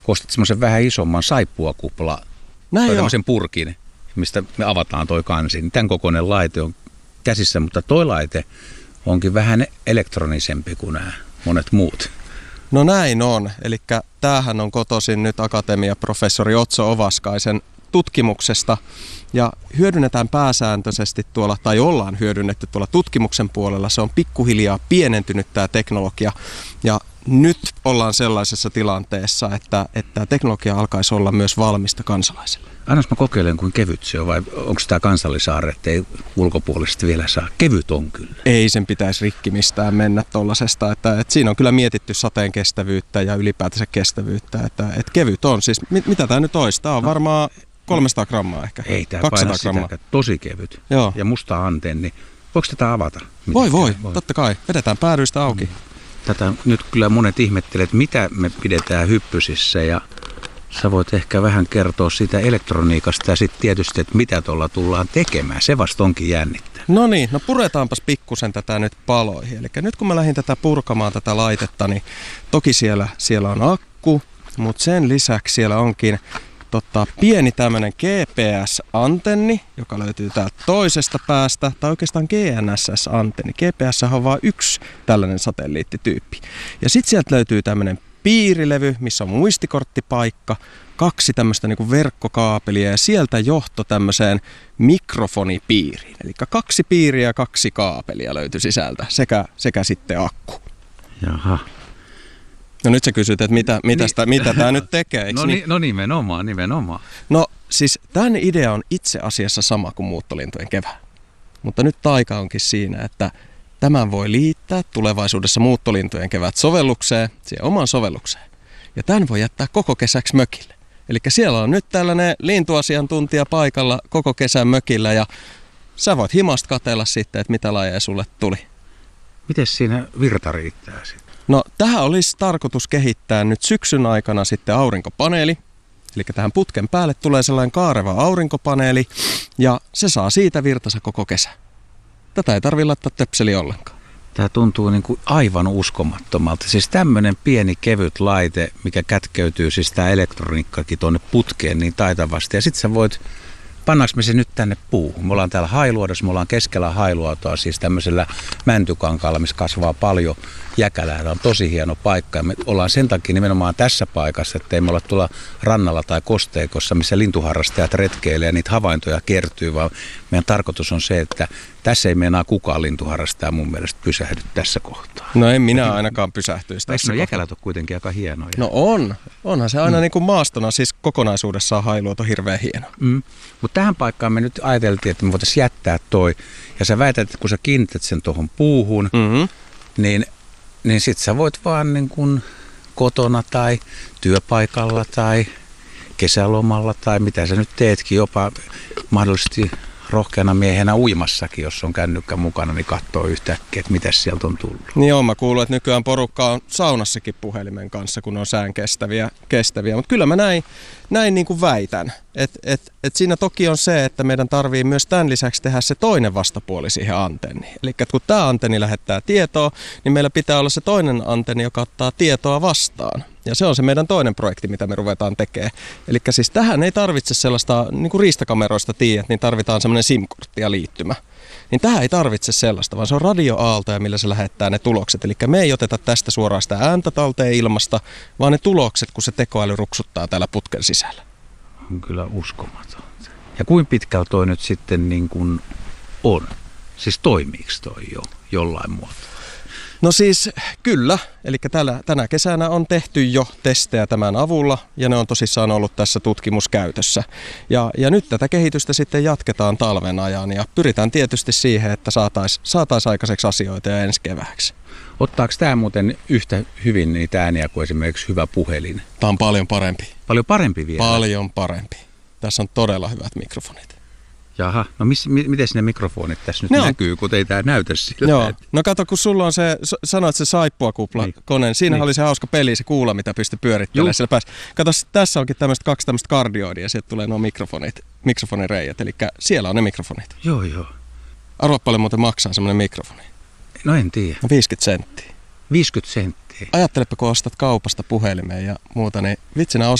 Ostit semmoisen vähän isomman saippuakupla, tämmöisen purkin, mistä me avataan toi kansi. Tämän kokoinen laite on käsissä, mutta toi laite onkin vähän elektronisempi kuin nämä monet muut. No näin on. Eli tämähän on kotoisin nyt akatemiaprofessori Otso Ovaskaisen tutkimuksesta. Ja hyödynnetään pääsääntöisesti tuolla, tai ollaan hyödynnetty tuolla tutkimuksen puolella. Se on pikkuhiljaa pienentynyt tämä teknologia. Ja nyt ollaan sellaisessa tilanteessa, että teknologia alkaisi olla myös valmista kansalaisille. Annas mä kokeilen, kuin kevyt se on, vai onko tämä kansallisaarre, ettei ulkopuolisesti vielä saa? Kevyt on kyllä. Ei sen pitäisi rikki mistään mennä tollasesta. Että siinä on kyllä mietitty sateen kestävyyttä ja ylipäätänsä kestävyyttä. Että kevyt on. Siis mitä tämä nyt olisi? Tämä on varmaan 300 grammaa ehkä. Ei tämä paina sitä, tosi kevyt. Joo. Ja musta antenni. Voiko tätä avata? Voi, totta kai. Vedetään päädyistä auki. Tätä nyt kyllä monet ihmettelee, että mitä me pidetään hyppysissä, ja sä voit ehkä vähän kertoa siitä elektroniikasta ja sitten tietysti, että mitä tuolla tullaan tekemään. Se vasta onkin jännittävää. No niin, puretaanpas pikkusen tätä nyt paloihin. Eli nyt kun mä lähdin tätä purkamaan tätä laitetta, niin toki siellä on akku, mutta sen lisäksi siellä onkin pieni tämmöinen GPS-antenni, joka löytyy täältä toisesta päästä, tai oikeastaan GNSS-antenni. GPS on vain yksi tällainen satelliittityyppi. Ja sitten sieltä löytyy tämmöinen piirilevy, missä on muistikorttipaikka, 2 tämmöistä niin kuin verkkokaapelia ja sieltä johto tämmöiseen mikrofonipiiriin. Eli 2 piiriä ja 2 kaapelia löytyy sisältä sekä sitten akku. Jaha. No nyt sä kysyt, että mitä tämä nyt tekee, eikö niin? No nimenomaan. No siis tämän idea on itse asiassa sama kuin muuttolintujen kevää. Mutta nyt taika onkin siinä, että tämän voi liittää tulevaisuudessa muuttolintujen kevät sovellukseen, siihen omaan sovellukseen. Ja tämän voi jättää koko kesäksi mökille. Eli siellä on nyt tällainen lintuasiantuntija paikalla koko kesän mökillä ja sä voit himasta katsella sitten, että mitä lajeja sulle tuli. Mites siinä virta riittää sitten? No tähän olisi tarkoitus kehittää nyt syksyn aikana sitten aurinkopaneeli. Eli tähän putken päälle tulee sellainen kaareva aurinkopaneeli ja se saa siitä virtansa koko kesä. Tätä ei tarvitse laittaa töpseliä ollenkaan. Tämä tuntuu niin kuin aivan uskomattomalta. Siis tämmöinen pieni kevyt laite, mikä kätkeytyy siis tämä elektroniikkakin tuonne putkeen niin taitavasti. Ja sitten sä voit, pannaanko me se nyt tänne puuhun? Me ollaan täällä Hailuodossa, me ollaan keskellä Hailuotoa, siis tämmöisellä mäntykankaalla, missä kasvaa paljon jäkälää. Tämä on tosi hieno paikka ja me ollaan sen takia nimenomaan tässä paikassa, että ei me olla tuolla rannalla tai kosteikossa, missä lintuharrastajat retkeilee ja niitä havaintoja kertyy, vaan meidän tarkoitus on se, että tässä ei meinaa kukaan lintuharrastaja mun mielestä pysähdy tässä kohtaa. No en minä ainakaan pysähtyisi tässä kohtaa. Jäkälät on kuitenkin aika hienoja. No onhan se aina niin kuin maastona, siis kokonaisuudessaan Hailuoto hirveän hieno. Mutta tähän paikkaan me nyt ajateltiin, että me voitaisiin jättää toi, ja sä väität, että kun sä kiinnität sen tuohon puuhun, niin sit sä voit vaan niin kuin kotona tai työpaikalla tai kesälomalla tai mitä sä nyt teetkin, jopa mahdollisesti rohkeana miehenä uimassakin, jos on kännykkä mukana, niin katsoo yhtäkkiä, että mitäs sieltä on tullut. Niin joo, mä kuulun, että nykyään porukka on saunassakin puhelimen kanssa, kun on sään kestäviä. Mutta kyllä mä näin niin kuin väitän. Et siinä toki on se, että meidän tarvii myös tämän lisäksi tehdä se toinen vastapuoli siihen antenniin. Eli kun tämä antenni lähettää tietoa, niin meillä pitää olla se toinen antenni, joka ottaa tietoa vastaan. Ja se on se meidän toinen projekti, mitä me ruvetaan tekemään. Eli siis tähän ei tarvitse sellaista, niin kuin riistakameroista tiedät, niin tarvitaan semmoinen SIM-kortti ja liittymä. Niin tähän ei tarvitse sellaista, vaan se on radioaaltoja, millä se lähettää ne tulokset. Eli me ei oteta tästä suoraan sitä ääntä talteen ilmasta, vaan ne tulokset, kun se tekoäly ruksuttaa täällä putken sisällä. On kyllä uskomaton. Ja kuinka pitkällä toi nyt sitten niin kuin on? Siis toimiiko toi jo jollain muotoa? No siis kyllä, eli tänä kesänä on tehty jo testejä tämän avulla ja ne on tosissaan ollut tässä tutkimuskäytössä. Ja nyt tätä kehitystä sitten jatketaan talven ajan ja pyritään tietysti siihen, että saataisiin aikaiseksi asioita ja ensi kevääksi. Ottaako tämä muuten yhtä hyvin niitä ääniä kuin esimerkiksi hyvä puhelin? Tämä on paljon parempi. Paljon parempi vielä? Paljon parempi. Tässä on todella hyvät mikrofonit. Jaha, no miten ne mikrofonit tässä nyt näkyy, kun ei tämä näytä siltä? Joo, no kato, kun sulla on se, sanoit se saippuakupla-kone, niin siinä oli se hauska peli, se kuula, mitä pystyi pyörittelemään siellä päässä. Kato, tässä onkin kaksi tämmöistä kardioidia, ja sieltä tulee nuo mikrofonireijät, eli siellä on ne mikrofonit. Joo. Arvoa paljon muuten maksaa semmoinen mikrofoni. No en tiedä. No 50 senttiä. 50 senttiä? miettii. Ajattelepa, kun ostat kaupasta puhelimeen ja muuta, niin vitsinä